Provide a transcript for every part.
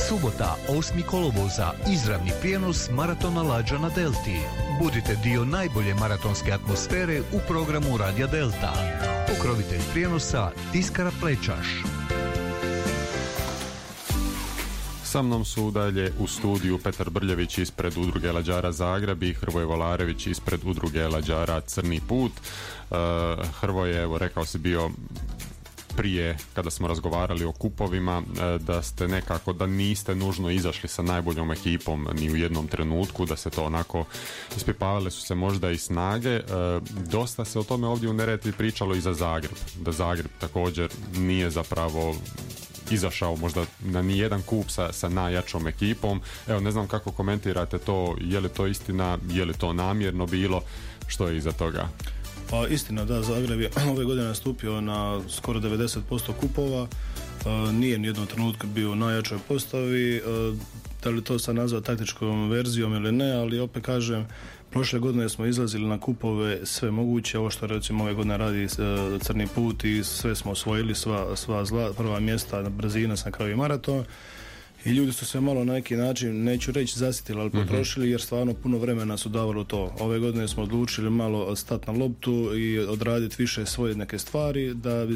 Subota, 8. kolovoza, izravni prijenos Maratona Lađa na Delti. Budite dio najbolje maratonske atmosfere u programu Radija Delta. Pokrovitelj prijenosa Tiskara Plečaš. Sa mnom su dalje u studiju Petar Brljević ispred Udruge lađara Zagreb i Hrvoje Volarević ispred Udruge lađara Crni put. Hrvoje, evo, rekao si bio prije kada smo razgovarali o kupovima da ste nekako, da niste nužno izašli sa najboljom ekipom ni u jednom trenutku, da se to onako ispipavale su se možda i snage. Dosta se o tome ovdje u Neretvi pričalo i za Zagreb, da Zagreb također nije zapravo izašao možda na nijedan kup sa najjačom ekipom. Evo, ne znam kako komentirate to, je li to istina, je li to namjerno bilo, što je iza toga? Pa istina, da, Zagreb je ove godine nastupio na skoro 90% kupova, nije nijednom trenutku bio u najjačoj postavi, da li to sad nazva taktičkom verzijom ili ne, ali opet kažem, prošle godine smo izlazili na kupove sve moguće, ovo što recimo ove godine radi Crni put i sve smo osvojili, sva prva mjesta, brzina na kraju maraton. I ljudi su se malo na neki način, neću reći zasitili, ali potrošili, jer stvarno puno vremena su davalo to. Ove godine smo odlučili malo stati na loptu i odraditi više svoje neke stvari da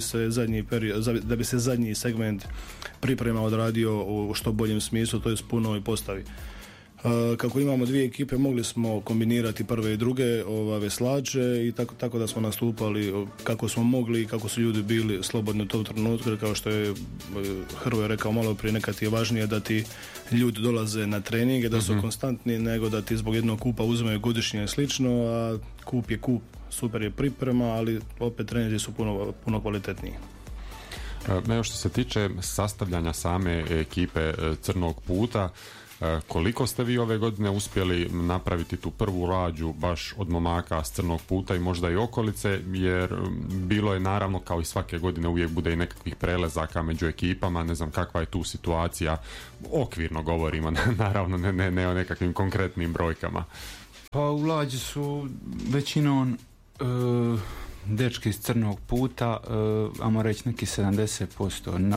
bi se zadnji segment priprema odradio u što boljem smislu, to je punoj postavi. Kako imamo dvije ekipe, mogli smo kombinirati prve i druge veslače i tako da smo nastupali kako smo mogli i kako su ljudi bili slobodni u tom trenutku, kao što je Hrvoje rekao malo prije, nekad ti je važnije da ti ljudi dolaze na treninge, da su konstantni, nego da ti zbog jednog kupa uzmeju godišnje i slično, a kup je kup, super je priprema, ali opet treninzi su puno kvalitetniji. Evo, što se tiče sastavljanja same ekipe Crnog puta, koliko ste vi ove godine uspjeli napraviti tu prvu lađu baš od momaka s Crnog puta i možda i okolice, jer bilo je naravno, kao i svake godine, uvijek bude i nekakvih prelazaka među ekipama, ne znam kakva je tu situacija, okvirno govorimo, naravno ne o nekakvim konkretnim brojkama. Pa u lađi su većinom dečki iz Crnog puta, ajmo reći neki 70%,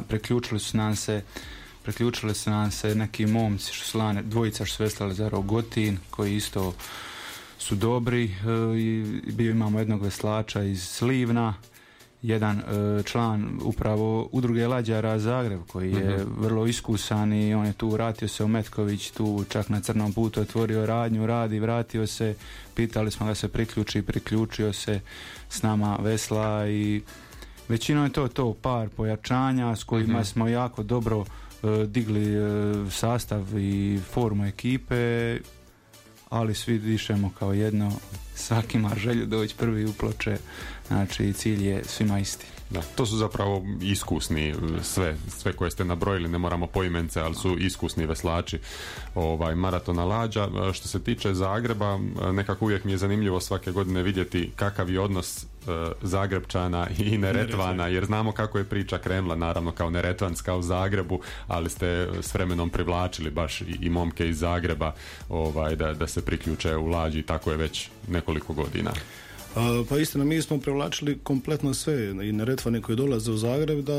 Preključili su nam se neki momci, dvojica što su veslali za Rogotin, koji isto su dobri. Bio imamo jednog veslača iz Slivna, jedan član upravo Udruge lađara Zagreb, koji je vrlo iskusan i on je tu vratio se u Metković, tu čak na Crnom putu otvorio radnju, radi, vratio se, pitali smo ga se priključio se s nama vesla i većinom je to par pojačanja s kojima smo jako dobro digli sastav i formu ekipe, ali svi dišemo kao jedno, svaki ima želju doći prvi u Ploče, znači cilj je svima isti. Da, to su zapravo iskusni, sve koje ste nabrojili, ne moramo poimence, ali su iskusni veslači Maratona Lađa. Što se tiče Zagreba, nekako uvijek mi je zanimljivo svake godine vidjeti kakav je odnos Zagrebčana i Neretvana, jer znamo kako je priča krenula, naravno kao Neretvanska u Zagrebu, ali ste s vremenom privlačili baš i momke iz Zagreba da se priključe u Lađi, i tako je već nekoliko godina. Pa istina, mi smo privlačili kompletno sve i Neretvane koji dolaze u Zagreb da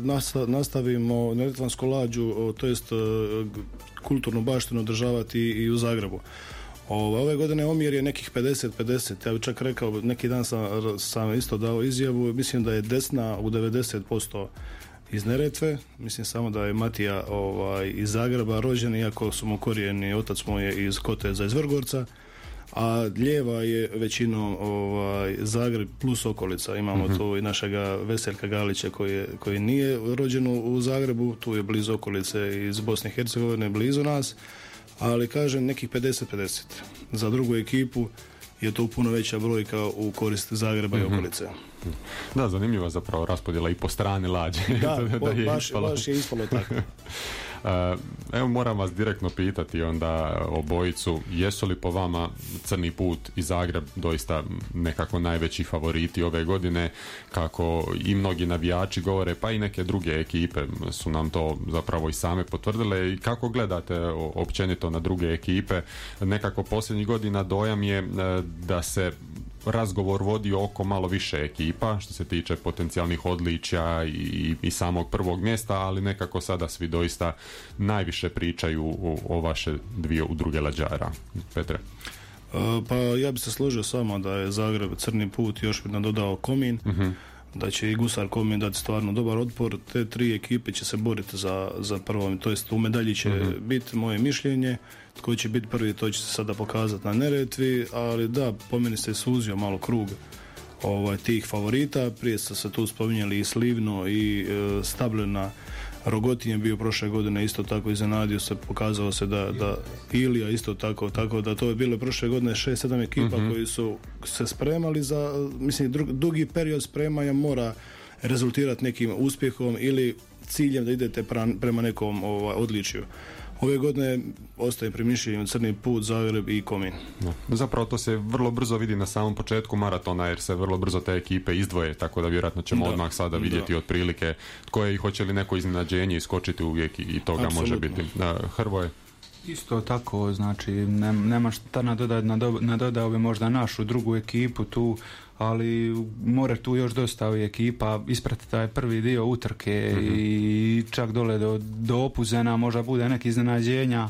nastavimo Neretvansku lađu, to jest kulturnu baštinu održavati i u Zagrebu. Ove godine omjer je nekih 50-50, ja bih čak rekao, neki dan sam isto dao izjavu, mislim da je Desna u 90% iz Neretve, mislim samo da je Matija iz Zagreba rođen, iako su mu korijeni, otac mu je iz Koteza, iz Vrgorca, a lijeva je većinom Zagreb plus okolica. Imamo tu i našega Veseljka Galića koji nije rođen u Zagrebu, tu je blizu okolice iz Bosne i Hercegovine, blizu nas, ali kažem nekih 50-50. Za drugu ekipu je to puno veća brojka u korist Zagreba i okolice. Da, zanimljiva zapravo raspodjela i po strani Lađe. Da, baš je ispalo tako. Evo, moram vas direktno pitati onda obojicu, jesu li po vama Crni put i Zagreb doista nekako najveći favoriti ove godine, kako i mnogi navijači govore, pa i neke druge ekipe su nam to zapravo i same potvrdile, i kako gledate općenito na druge ekipe? Nekako posljednjih godina dojam je da se razgovor vodio oko malo više ekipa što se tiče potencijalnih odličja i samog prvog mjesta, ali nekako sada svi doista najviše pričaju o vaše dvije udruge lađara. Petre? Pa ja bi se složio samo da je Zagreb Crni put još bi nadodao Komin, da će i Gusar Komin dati stvarno dobar otpor. Te tri ekipe će se boriti za prvom, to jest u medalji će biti moje mišljenje. Tko će biti prvi, to će se sada pokazati na Neretvi, ali da, po meni se suzio malo krug tih favorita. Prije ste se tu spominjali i Slivno i Stabljena. Rogotin je bio prošle godine isto tako iznenadio se, pokazalo se da Ilija isto tako da to je bilo prošle godine 6-7 ekipa koji su se spremali za, mislim, dugi period spremanja mora rezultirati nekim uspjehom ili ciljem da idete prema nekom odličju. Ove godine ostaje pri mišljenju Crni put, Zagreb i Komin. Zapravo to se vrlo brzo vidi na samom početku maratona jer se vrlo brzo te ekipe izdvoje, tako da vjerojatno ćemo odmah sada vidjeti otprilike tko je i hoće li neko iznenađenje iskočiti uvijek i toga Absolutno. Može biti. Hrvoje? Isto tako, znači nema šta nadodao bi možda našu drugu ekipu tu, ali more tu još dosta ekipa isprati taj prvi dio utrke i čak dole do Opuzena možda bude neki iznenađenja,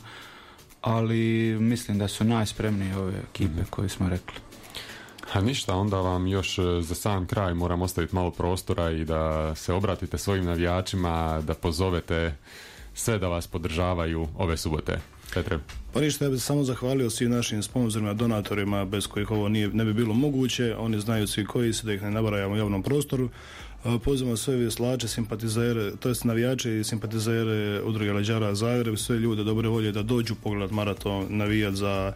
ali mislim da su najspremnije ove ekipe koje smo rekli. A ništa, onda vam još za sam kraj moram ostaviti malo prostora i da se obratite svojim navijačima, da pozovete sve da vas podržavaju ove subote. Petre? Pa ništa, ja bih samo zahvalio svim našim sponzorima, donatorima bez kojih ovo ne bi bilo moguće. Oni znaju svi koji su, da ih ne nabrajamo u javnom prostoru. Pozivam sve veslače, simpatizere, to jest navijače i simpatizere udruge lađara Zagreb, sve ljude dobre volje da dođu pogledat maraton, navijat za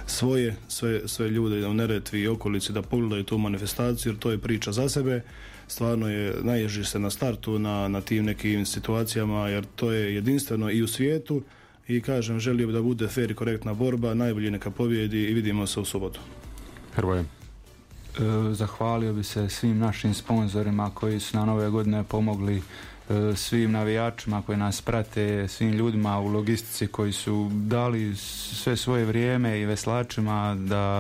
sve ljude u Neretvi i okolici da pogledaju tu manifestaciju jer to je priča za sebe. Stvarno je, naježi se na startu na tim nekim situacijama jer to je jedinstveno i u svijetu i kažem, želio bi da bude fair i korektna borba, najbolji neka pobjedi i vidimo se u subotu. Hrvoje? Zahvalio bi se svim našim sponzorima koji su nam ove godine pomogli, svim navijačima koji nas prate, svim ljudima u logistici koji su dali sve svoje vrijeme i veslačima da